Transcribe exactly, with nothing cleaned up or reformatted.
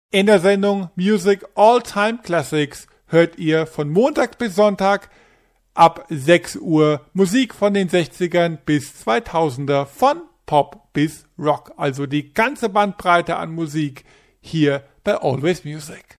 In der Sendung Music All Time Classics hört ihr von Montag bis Sonntag ab sechs Uhr Musik von den sechzigern bis zweitausender, von Pop bis Rock. Also die ganze Bandbreite an Musik hier bei Always Music.